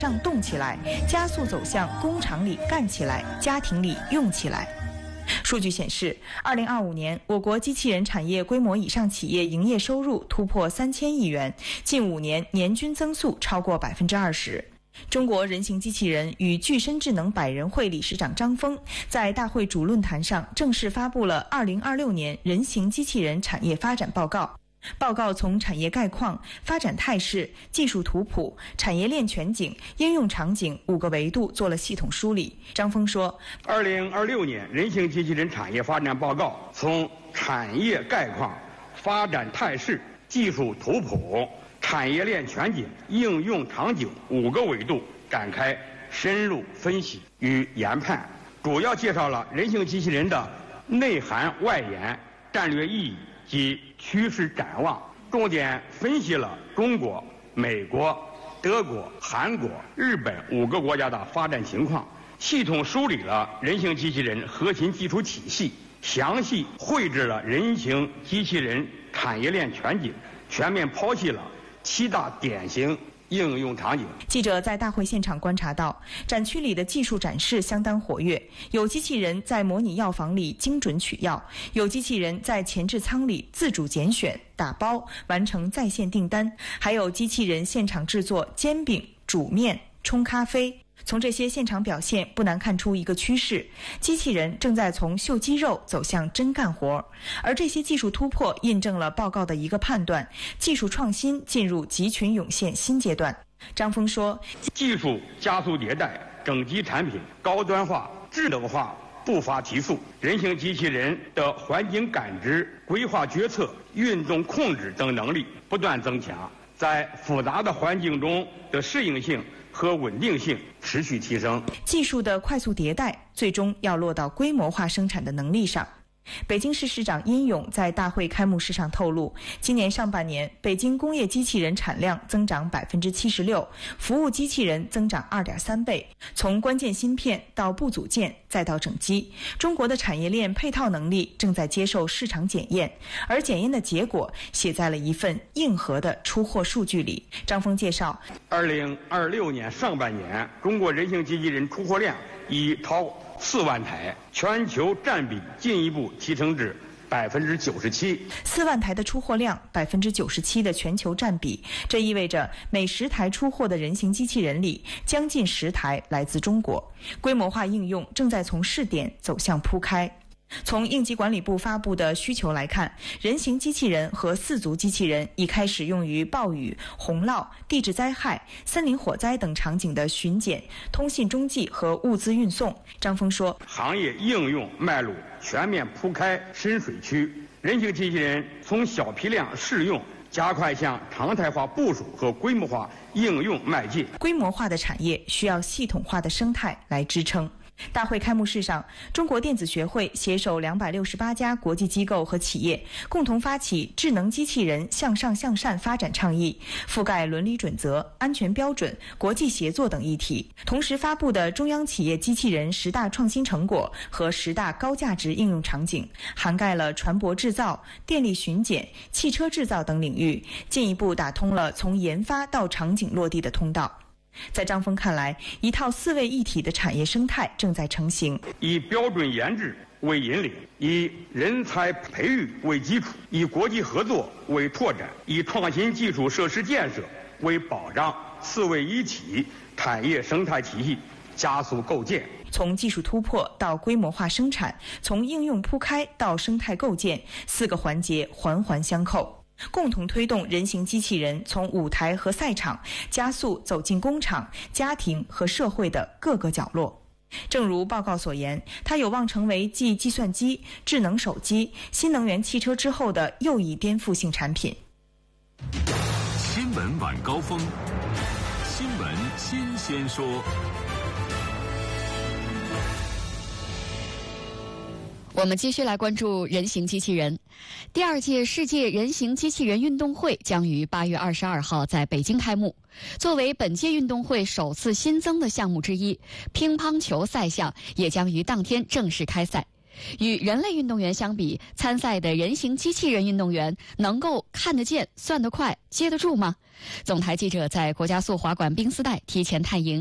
上动起来，加速走向工厂里干起来，家庭里用起来。数据显示，2025年我国机器人产业规模以上企业营业收入突破3000亿元，近5年年均增速超过20%。中国人形机器人与具身智能百人会理事长张峰在大会主论坛上正式发布了2026年人形机器人产业发展报告。报告从产业概况、发展态势、技术图谱、产业链全景、应用场景5个维度做了系统梳理。张峰说 ，2026年人形机器人产业发展报告从产业概况、发展态势、技术图谱、产业链全景、应用场景5个维度展开深入分析与研判，主要介绍了人形机器人的内涵外延、战略意义及趋势展望，重点分析了中国、美国、德国、韩国、日本5个国家的发展情况，系统梳理了人形机器人核心技术体系，详细绘制了人形机器人产业链全景，全面剖析了7大典型应用场景。 记者在大会现场观察到，展区里的技术展示相当活跃，有机器人在模拟药房里精准取药，有机器人在前置仓里自主拣选、打包完成在线订单，还有机器人现场制作煎饼、煮面、冲咖啡。从这些现场表现不难看出一个趋势，机器人正在从秀肌肉走向真干活，而这些技术突破印证了报告的一个判断：技术创新进入集群涌现新阶段。张峰说， 技术加速迭代，整机产品高端化、智能化步伐提速，人形机器人的环境感知、规划决策、运动控制等能力不断增强，在复杂的环境中的适应性和稳定性持续提升， 技术的快速迭代最终要落到规模化生产的能力上。北京市市长殷勇在大会开幕式上透露，今年上半年北京工业机器人产量增长76%，服务机器人增长2.3倍。从关键芯片到部组件再到整机，中国的产业链配套能力正在接受市场检验，而检验的结果写在了一份硬核的出货数据里。张峰介绍 ，2026年上半年中国人形机器人出货量已超4万台，全球占比进一步提升至97%。 4万台的出货量，97%的全球占比，这意味着每10台出货的人形机器人里，将近10台来自中国。规模化应用正在从试点走向铺开。从应急管理部发布的需求来看，人形机器人和4足机器人已开始用于暴雨、洪涝、地质灾害、森林火灾等场景的巡检、通信中继和物资运送。张峰说， 行业应用脉络全面铺开深水区，人形机器人从小批量试用加快向常态化部署和规模化应用迈进。 规模化的产业需要系统化的生态来支撑。大会开幕式上，中国电子学会携手268家国际机构和企业，共同发起智能机器人向上向善发展倡议，覆盖伦理准则、安全标准、国际协作等议题。同时发布的中央企业机器人10大创新成果和10大高价值应用场景，涵盖了船舶制造、电力巡检、汽车制造等领域，进一步打通了从研发到场景落地的通道。在张峰看来，一套4位一体的产业生态正在成型， 以标准研制为引领，以人才培育为基础，以国际合作为拓展，以创新基础设施建设为保障，4位一体产业生态体系加速构建。 从技术突破到规模化生产，从应用铺开到生态构建，4个环节环环相扣，共同推动人形机器人从舞台和赛场加速走进工厂、家庭和社会的各个角落。正如报告所言，它有望成为继计算机、智能手机、新能源汽车之后的又一颠覆性产品。 新闻晚高峰，新闻新鲜说。 我们继续来关注人形机器人。第2届世界人形机器人运动会将于8月22号在北京开幕。作为本届运动会首次新增的项目之一，乒乓球赛项也将于当天正式开赛。 与人类运动员相比，参赛的人形机器人运动员能够看得见、算得快、接得住吗？总台记者在国家速滑馆冰丝带提前探营。